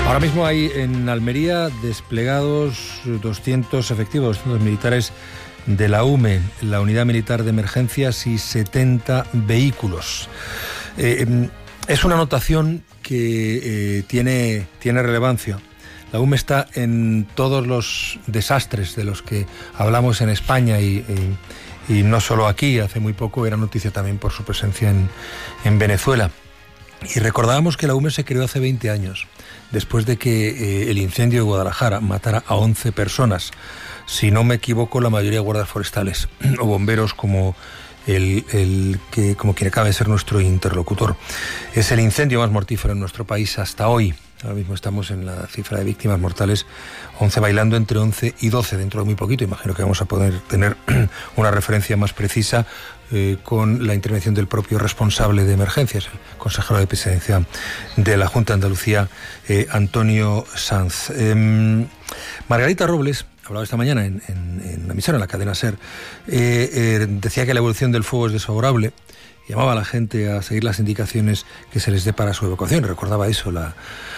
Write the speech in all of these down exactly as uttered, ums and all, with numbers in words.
Ahora mismo hay en Almería desplegados doscientos efectivos, doscientos militares de la U M E, la Unidad Militar de Emergencias, y setenta vehículos. Eh, es una anotación que eh, tiene, tiene relevancia. La U M E está en todos los desastres de los que hablamos en España y, y, y no solo aquí. Hace muy poco era noticia también por su presencia en, en Venezuela. Y recordábamos que la U M E se creó hace veinte años, después de que eh, el incendio de Guadalajara matara a once personas. Si no me equivoco, la mayoría guardas forestales o bomberos, como el, el que como quien acaba de ser nuestro interlocutor. Es el incendio más mortífero en nuestro país hasta hoy. Ahora mismo estamos en la cifra de víctimas mortales, once bailando entre once y doce dentro de muy poquito. Imagino que vamos a poder tener una referencia más precisa eh, con la intervención del propio responsable de emergencias, el consejero de presidencia de la Junta de Andalucía, eh, Antonio Sanz. Eh, Margarita Robles hablaba esta mañana en, en, en la emisora, en la cadena SER, eh, eh, decía que la evolución del fuego es desfavorable, llamaba a la gente a seguir las indicaciones que se les dé para su evacuación. Recordaba eso, la,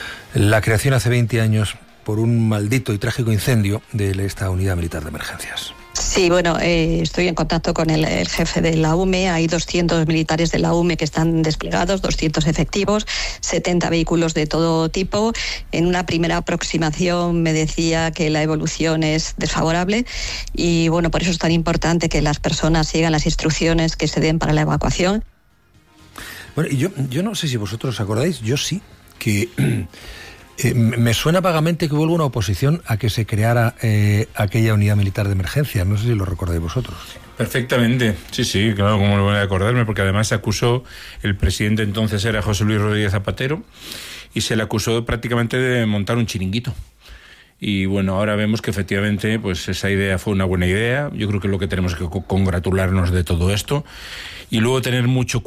la creación hace veinte años por un maldito y trágico incendio de esta Unidad Militar de Emergencias. Sí, bueno, eh, estoy en contacto con el, el jefe de la U M E. Hay doscientos militares de la U M E que están desplegados, doscientos efectivos, setenta vehículos de todo tipo. En una primera aproximación me decía que la evolución es desfavorable y, bueno, por eso es tan importante que las personas sigan las instrucciones que se den para la evacuación. Bueno, y yo, yo no sé si vosotros os acordáis, yo sí, que... Eh, me suena vagamente que hubo una oposición a que se creara eh, aquella unidad militar de emergencia. No sé si lo recordáis vosotros. Perfectamente, sí, sí, claro, cómo no voy a acordarme, porque además se acusó, el presidente entonces era José Luis Rodríguez Zapatero, y se le acusó prácticamente de montar un chiringuito. Y bueno, ahora vemos que efectivamente pues esa idea fue una buena idea. Yo creo que lo que tenemos es que congratularnos de todo esto y luego tener mucho cuidado